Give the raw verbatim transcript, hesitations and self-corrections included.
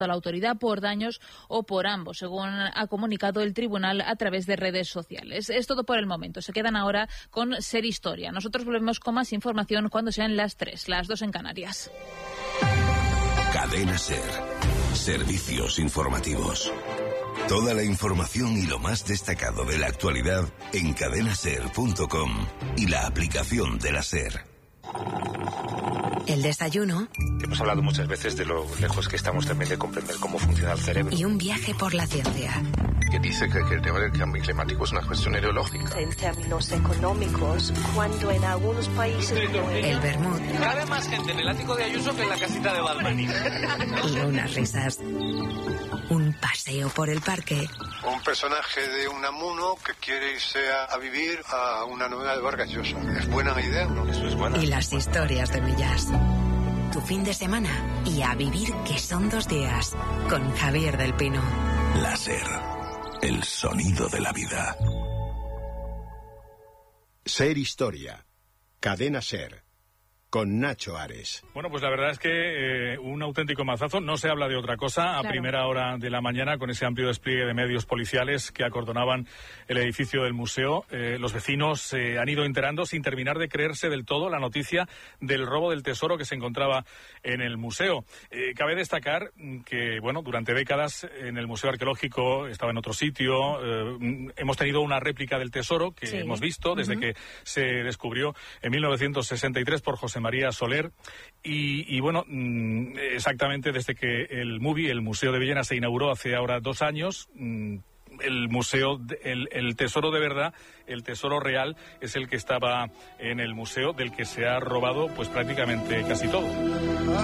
a la autoridad por daños o por ambos, según ha comunicado el tribunal a través de redes sociales. Es todo por el momento. Se quedan ahora con Ser Historia. Nosotros volvemos con más información cuando sean las tres, las dos en Canarias. Cadena Ser. Servicios informativos. Toda la información y lo más destacado de la actualidad en cadena ser punto com y la aplicación de la SER. El desayuno. Hemos hablado muchas veces de lo lejos que estamos también de comprender cómo funciona el cerebro. Y un viaje por la ciencia. Que dice que, que el tema del cambio climático es una cuestión ideológica. En términos económicos, cuando en algunos países... El vermut. Cabe más gente en el ático de Ayuso que en la casita de Balmani. Y unas risas. Un paseo por el parque. Un personaje de Unamuno que quiere irse a, a vivir a una novela de Vargas Llosa. ¿Es buena idea o no? Eso es bueno. Y las historias de Millás. Tu fin de semana y a vivir que son dos días. Con Javier del Pino. La SER. El sonido de la vida. Ser Historia. Cadena Ser. Con Nacho Ares. Bueno, pues la verdad es que eh, un auténtico mazazo. No se habla de otra cosa a Claro. primera hora de la mañana con ese amplio despliegue de medios policiales que acordonaban el edificio del museo. Eh, los vecinos se eh, han ido enterando sin terminar de creerse del todo la noticia del robo del tesoro que se encontraba en el museo. Eh, cabe destacar que, bueno, durante décadas en el Museo Arqueológico estaba en otro sitio. Eh, hemos tenido una réplica del tesoro que Sí. hemos visto desde uh-huh. que se descubrió en mil novecientos sesenta y tres por José María Soler y, y bueno, exactamente desde que el MUBI, el Museo de Villena, se inauguró hace ahora dos años, el museo, el, el tesoro de verdad, el tesoro real es el que estaba en el museo, del que se ha robado pues prácticamente casi todo.